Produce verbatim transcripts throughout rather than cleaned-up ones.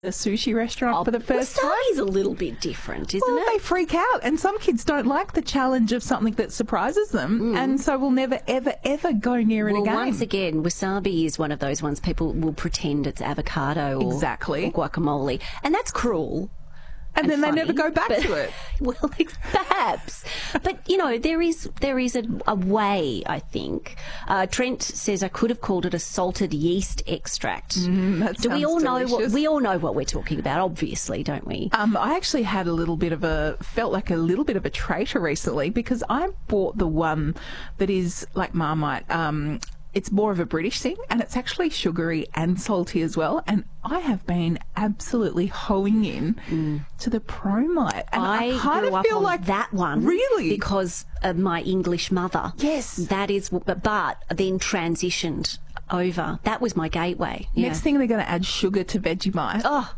a sushi restaurant Oh, for the first time. Wasabi's a little bit different, isn't Well, it? they freak out, and some kids don't like the challenge of something that surprises them, and so will never, ever, ever go near it Well, again. once again, wasabi is one of those ones people will pretend it's avocado or, Exactly. or guacamole, and that's cruel. and, and then funny, they never go back but- to it. Well, perhaps, but you know there is there is a, a way. I think uh, Trent says I could have called it a salted yeast extract. Mm, that Do we sounds all know what delicious. we all know what we're talking about? Obviously, don't we? Um, I actually had a little bit of a, felt like a little bit of a traitor recently because I bought the one that is like Marmite. Um, it's more of a British thing, and it's actually sugary and salty as well. And I have been absolutely hoeing in to the Promite, and I, I kind grew of up feel on like that one, really because of my English mother. Yes. that is. But, but then transitioned over. That was my gateway. Yeah. Next thing they're going to add sugar to Vegemite. Oh,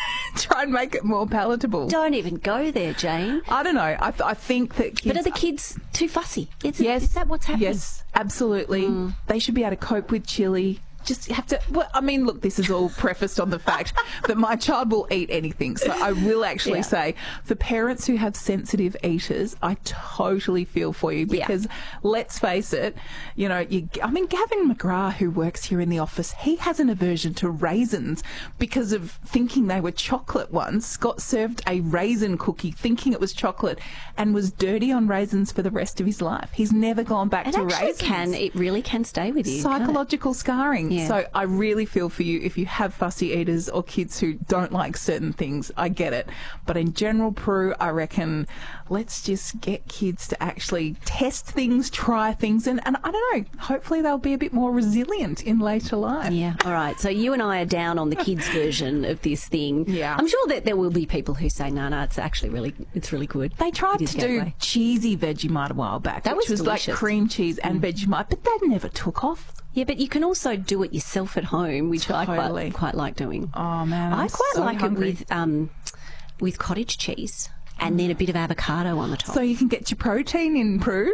Try and make it more palatable. don't even go there, Jane. I don't know. I, th- I think that kids. But are the kids too fussy? Is, Yes. is that what's happening? Yes, absolutely. They should be able to cope with chili. Just have to. Well, I mean, look, this is all prefaced on the fact that my child will eat anything. So I will actually Yeah. say, for parents who have sensitive eaters, I totally feel for you because let's face it, you know, you, I mean, Gavin McGrath, who works here in the office, he has an aversion to raisins because of thinking they were chocolate once. Got served a raisin cookie thinking it was chocolate and was dirty on raisins for the rest of his life. He's never gone back It to actually raisins. can. It really can stay with you. can't it? Psychological scarring. Yeah. So I really feel for you if you have fussy eaters or kids who don't like certain things. I get it. But in general, Prue, I reckon let's just get kids to actually test things, try things, and, and I don't know, hopefully they'll be a bit more resilient in later life. Yeah. All right. So you and I are down on the kids' version of this thing. Yeah. I'm sure that there will be people who say, no, no, it's actually really, it's really good. They tried It is to do gateway. cheesy Vegemite a while back, That which was was like delicious. cream cheese and Vegemite, but that never took off. Yeah, but you can also do it yourself at home, which I Totally. quite, quite like doing. Oh man, I'm I quite so like hungry. it with um, with cottage cheese and then a bit of avocado on the top. So you can get your protein in, Prue.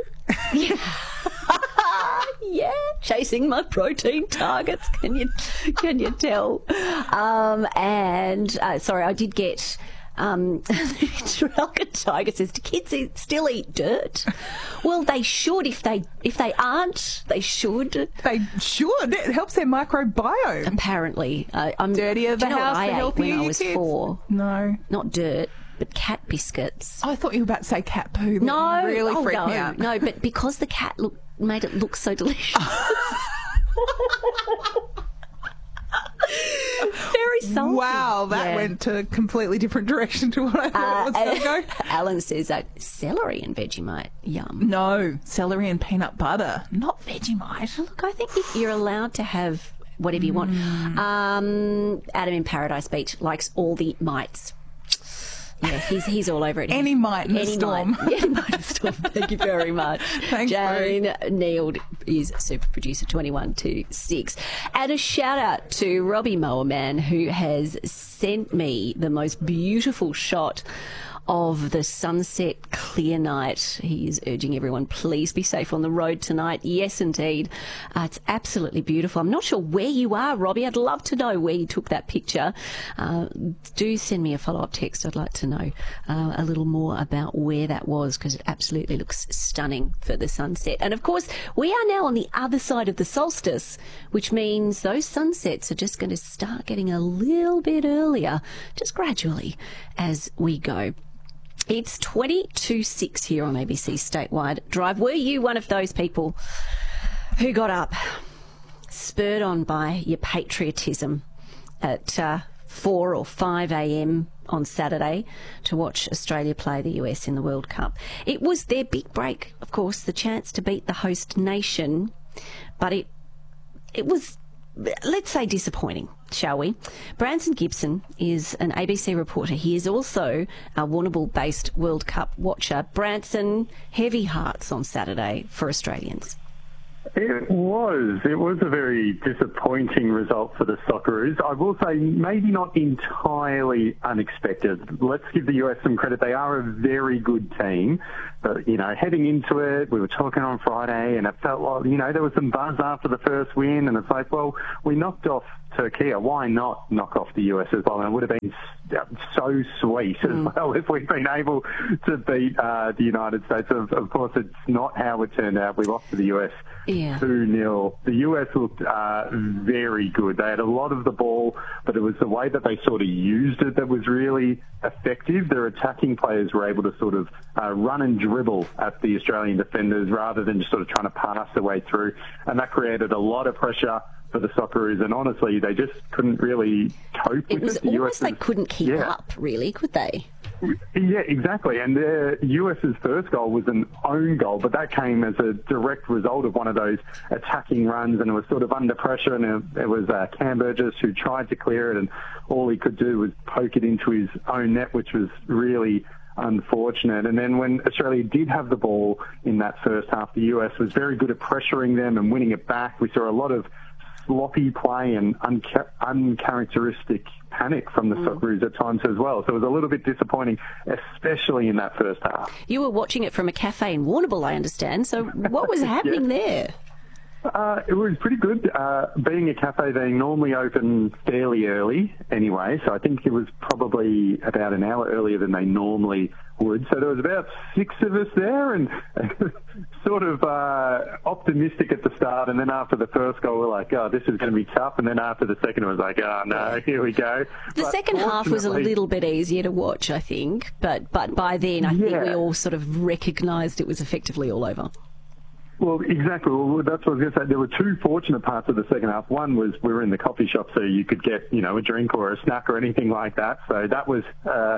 Yeah, chasing my protein targets. Can you can you tell? Um, and uh, sorry, I did get. Um, Trafalgar Tiger says, "Do kids eat, still eat dirt?" Well, they should. If they if they aren't, they should. They should. It helps their microbiome. Apparently, uh, I'm Dirtier do the you know house, what I the ate healthier when I your was kids. four. No. Not dirt, but cat biscuits. I thought you were about to say cat poo. That No, really oh, freaked no, me out. no, but because the cat look made it look so delicious. Very salty. Wow, that Yeah. went to a completely different direction to what I thought it was going to go. Alan says that celery and Vegemite, yum. No, celery and peanut butter, not Vegemite. Look, I think if you're allowed to have whatever you want. Mm. Um, Adam in Paradise Beach likes all the mites. Yeah, he's he's all over it. Any mite in the Any storm. Mite. Yeah, mite in the storm. Thank you very much. Thanks, Jane Neild is super producer twenty-one to six. And a shout out to Robbie Mowerman, who has sent me the most beautiful shot of the sunset clear night. He is urging everyone, please be safe on the road tonight. Yes, indeed. Uh, it's absolutely beautiful. I'm not sure where you are, Robbie. I'd love to know where you took that picture. Uh, do send me a follow-up text. I'd like to know uh, a little more about where that was, because it absolutely looks stunning for the sunset. And of course, we are now on the other side of the solstice, which means those sunsets are just going to start getting a little bit earlier, just gradually as we go. It's twenty to six here on A B C Statewide Drive. Were you one of those people who got up, spurred on by your patriotism at uh, four or five a.m. on Saturday to watch Australia play the U S in the World Cup? It was their big break, of course, the chance to beat the host nation, but it it was, let's say, disappointing, shall we? Branson Gibson is an A B C reporter. He is also a Warrnambool-based World Cup watcher. Branson, heavy hearts on Saturday for Australians. It was. It was a very disappointing result for the Socceroos. I will say maybe not entirely unexpected. Let's give the U S some credit. They are a very good team. But, you know, heading into it, we were talking on Friday and it felt like, you know, there was some buzz after the first win and it's like, well, we knocked off Turkey. Why not knock off the U S as well? And it would have been so sweet mm. as well if we'd been able to beat uh, the United States. Of, of course, it's not how it turned out. We lost to the U S yeah. two nil. The U S looked uh, very good. They had a lot of the ball, but it was the way that they sort of used it that was really effective. Their attacking players were able to sort of uh, run and dribble at the Australian defenders rather than just sort of trying to pass their way through. And that created a lot of pressure for the Socceroos, and honestly, they just couldn't really cope it with was it. The almost they couldn't keep yeah. up, really, could they? Yeah, exactly. And the US's first goal was an own goal, but that came as a direct result of one of those attacking runs, and it was sort of under pressure, and it, it was uh, Cam Burgess who tried to clear it, and all he could do was poke it into his own net, which was really unfortunate. And then when Australia did have the ball in that first half, the U S was very good at pressuring them and winning it back. We saw a lot of sloppy play and unca- uncharacteristic panic from the mm. Socceroos at times as well. So it was a little bit disappointing, especially in that first half. You were watching it from a cafe in Warrnambool, I understand. So what was happening yeah. there? Uh, it was pretty good. Uh, being a cafe, they normally open fairly early anyway, so I think it was probably about an hour earlier than they normally would. So there was about six of us there, and sort of uh, optimistic at the start, and then after the first goal, we're like, oh, this is going to be tough, and then after the second, it was like, oh, no, here we go. The but second half was a little bit easier to watch, I think, but, but by then, I yeah. think we all sort of recognised it was effectively all over. Well, exactly. Well, that's what I was going to say. There were two fortunate parts of the second half. One was we were in the coffee shop, so you could get, you know, a drink or a snack or anything like that. So that was uh,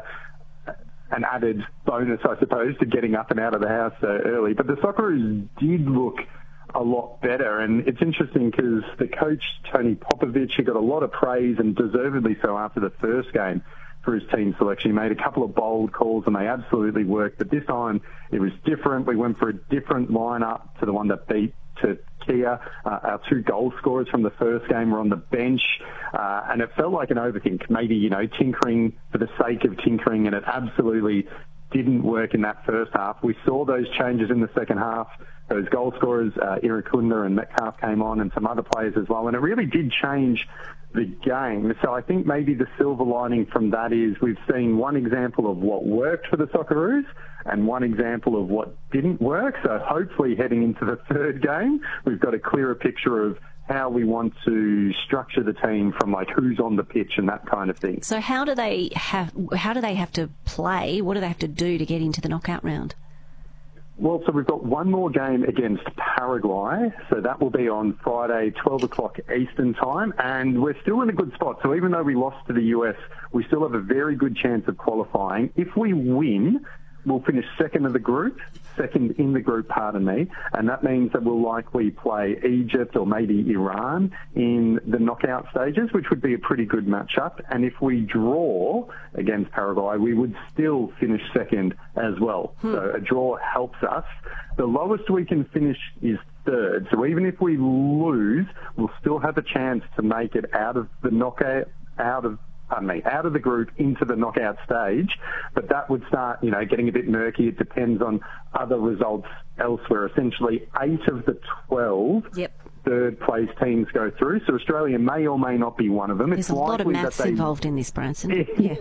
an added bonus, I suppose, to getting up and out of the house so early. But the Socceroos did look a lot better, and it's interesting because the coach, Tony Popovich, he got a lot of praise, and deservedly so, after the first game for his team selection. He made a couple of bold calls and they absolutely worked, but this time it was different. We went for a different lineup to the one that beat Turkey. Uh, our two goal scorers from the first game were on the bench, uh, and it felt like an overthink, maybe, you know, tinkering for the sake of tinkering, and it absolutely didn't work in that first half. We saw those changes in the second half. Those goal scorers, uh, Irukunda and Metcalf came on, and some other players as well, and it really did change the game. So I think maybe the silver lining from that is we've seen one example of what worked for the Socceroos and one example of what didn't work. So hopefully heading into the third game, we've got a clearer picture of how we want to structure the team, from like who's on the pitch and that kind of thing. So how do they have, how do they have to play? What do they have to do to get into the knockout round? Well, so we've got one more game against Paraguay, so that will be on Friday, twelve o'clock Eastern time, and we're still in a good spot. So even though we lost to the U S, we still have a very good chance of qualifying. If we win, we'll finish second of the group, second in the group, pardon me, and that means that we'll likely play Egypt or maybe Iran in the knockout stages, which would be a pretty good matchup. And if we draw against Paraguay, we would still finish second as well. Hmm. So a draw helps us. The lowest we can finish is third. So even if we lose, we'll still have a chance to make it out of the knockout, out of Pardon me, out of the group into the knockout stage, but that would start, you know, getting a bit murky. It depends on other results elsewhere. Essentially, eight of the twelve yep. third place teams go through, so Australia may or may not be one of them. There's it's a lot of maths they, involved in this, Branson. Yeah.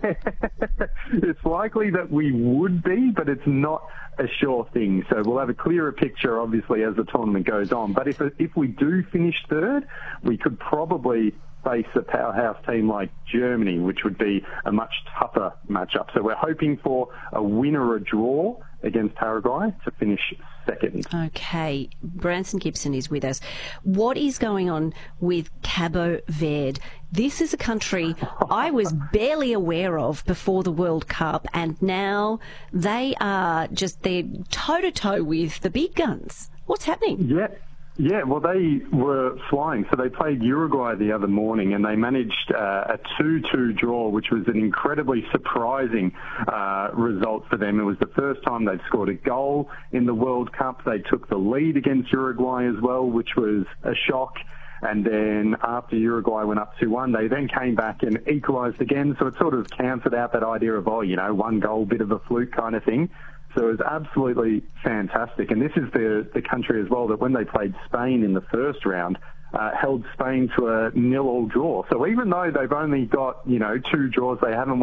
It's likely that we would be, but it's not a sure thing. So we'll have a clearer picture, obviously, as the tournament goes on. But if if we do finish third, we could probably face a powerhouse team like Germany, which would be a much tougher matchup. So we're hoping for a win or a draw against Paraguay to finish second. Okay, Branson Gibson is with us. What is going on with Cabo Verde? This is a country I was barely aware of before the World Cup, and now they are just, they're toe-to-toe with the big guns. What's happening? Yeah. Yeah, well, they were flying. So they played Uruguay the other morning, and they managed uh, a two two draw, which was an incredibly surprising uh, result for them. It was the first time they'd scored a goal in the World Cup. They took the lead against Uruguay as well, which was a shock. And then after Uruguay went up two one, they then came back and equalised again. So it sort of cancelled out that idea of, oh, you know, one goal, bit of a fluke kind of thing. So it was absolutely fantastic. And this is the, the country as well that when they played Spain in the first round, uh, held Spain to a nil-all draw. So even though they've only got, you know, two draws, they haven't